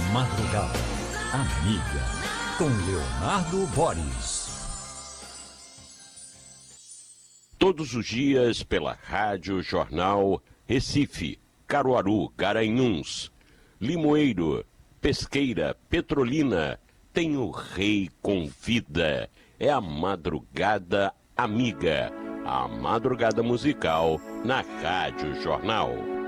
Madrugada Amiga, com Leonardo Boris. Todos os dias pela Rádio Jornal Recife, Caruaru, Garanhuns, Limoeiro, Pesqueira, Petrolina, tem o Rei Convida. É a Madrugada Amiga, a madrugada musical na Rádio Jornal.